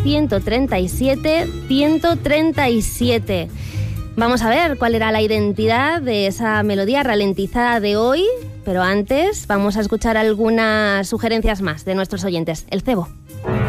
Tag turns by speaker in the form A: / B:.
A: 137 137. Vamos a ver cuál era la identidad de esa melodía ralentizada de hoy, pero antes vamos a escuchar algunas sugerencias más de nuestros oyentes. El cebo.